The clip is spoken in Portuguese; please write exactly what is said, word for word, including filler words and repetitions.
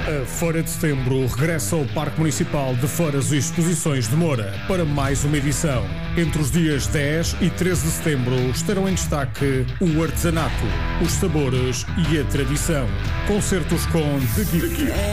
A Feira de Setembro regressa ao Parque Municipal de Feiras e Exposições de Moura para mais uma edição. Entre os dias dez e treze de setembro estarão em destaque o artesanato, os sabores e a tradição. Concertos com The Gift,